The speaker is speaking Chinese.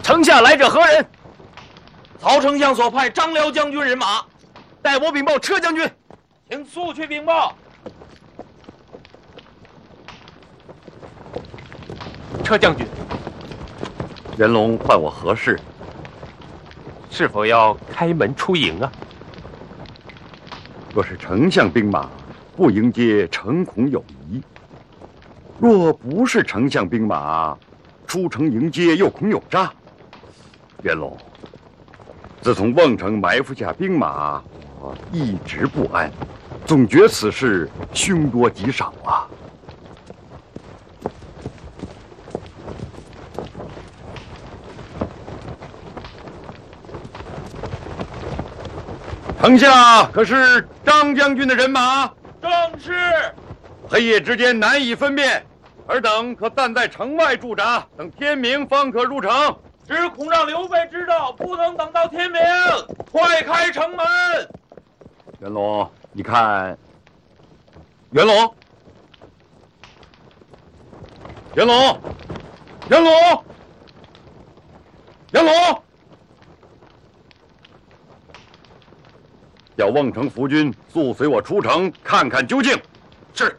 丞相来者何人？ 曹丞相所派张辽将军人马， 待我禀报车将军。 请速去禀报。 车将军， 元龙唤我何事？ 是否要开门出营啊？ 若是丞相兵马不迎接，诚恐有疑；若不是丞相兵马出城迎接，又恐有诈。元龙，自从瓮城埋伏下兵马，我一直不安，总觉此事凶多吉少啊。城下可是张将军的人马？ 正是。 黑夜之间难以分辨，尔等可暂在城外驻扎，等天明方可入城。 只恐让刘备知道，不能等到天明。快开城门！ 元龙，你看，元龙，元龙，元龙，元龙，叫瓮城伏军速随我出城，看看究竟。 是。